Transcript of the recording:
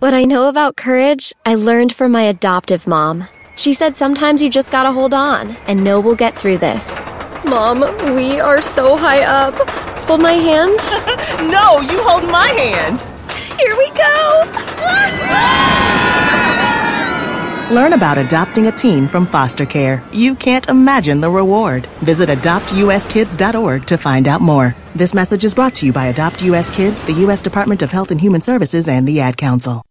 What I know about courage, I learned from my adoptive mom. She said sometimes you just gotta hold on and know we'll get through this. Mom, we are so high up. Hold my hand? No, you hold my hand. Here we go. Learn about adopting a teen from foster care. You can't imagine the reward. Visit adoptuskids.org to find out more. This message is brought to you by Adopt U.S. Kids, the U.S. Department of Health and Human Services, and the Ad Council.